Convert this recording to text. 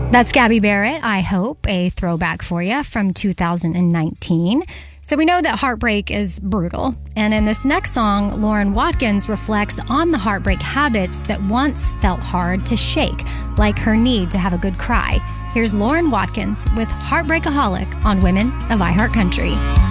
That's Gabby Barrett, I Hope, a throwback for you from 2019. So we know that heartbreak is brutal. And in this next song, Lauren Watkins reflects on the heartbreak habits that once felt hard to shake, like her need to have a good cry. Here's Lauren Watkins with Heartbreakaholic on Women of iHeartCountry.